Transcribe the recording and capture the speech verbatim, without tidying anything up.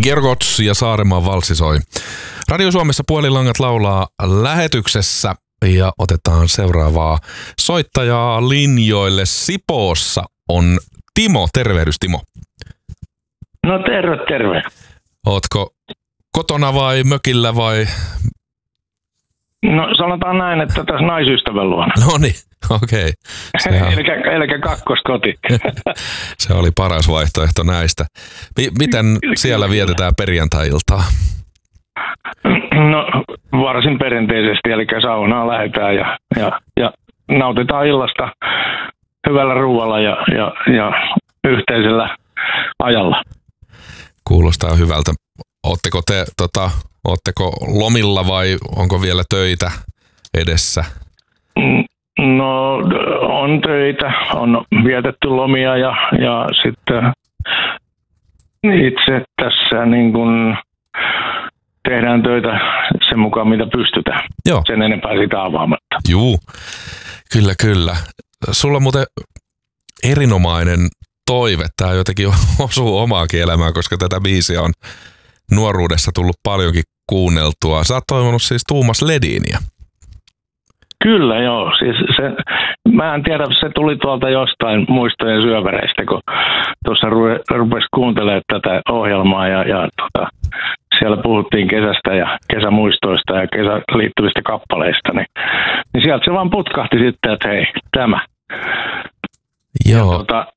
Gergots ja Saaremaan valssi soi. Radio Suomessa Puolilangat laulaa lähetyksessä ja otetaan seuraavaa soittajaa linjoille. Sipoossa on Timo. Tervehdys, Timo. No terve, terve. Ootko kotona vai mökillä vai? No sanotaan näin, että tässä naisystävän luona. No niin, okei. Okay. Elikkä, elikkä kakkoskoti. Se oli paras vaihtoehto näistä. M- miten siellä vietetään perjantai-iltaa? No varsin perinteisesti, eli saunaan lähdetään ja, ja, ja nautitaan illasta hyvällä ruualla ja, ja, ja yhteisellä ajalla. Kuulostaa hyvältä. Ootteko te tota, ootteko lomilla vai onko vielä töitä edessä? No on töitä, on vietetty lomia ja, ja sitten itse tässä niin kuin tehdään töitä sen mukaan, mitä pystytään. Joo. Sen enempää sitä avaamatta. Juu, kyllä kyllä. Sulla on muuten erinomainen toive. Tämä jotenkin osuu omaakin elämään, koska tätä biisiä on nuoruudessa tullut paljonkin kuunneltua. Sä oot toivonut siis Tuumas Lediniä. Kyllä joo. Siis se, mä en tiedä, se tuli tuolta jostain muistojen syövereistä, kun tuossa rupesi kuuntelemaan tätä ohjelmaa ja, ja tota, siellä puhuttiin kesästä ja kesämuistoista ja kesään liittyvistä kappaleista, niin, niin sieltä se vaan putkahti sitten, että hei, tämä. Joo. Ja, tota,